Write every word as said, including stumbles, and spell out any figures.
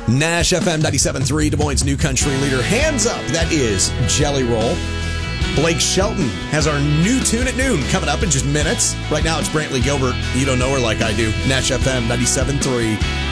Nash F M ninety-seven point three, Des Moines' new country leader. Hands Up, that is Jelly Roll. Blake Shelton has our new tune at noon coming up in just minutes. Right now it's Brantley Gilbert. You don't know her like I do. Nash F M ninety-seven point three.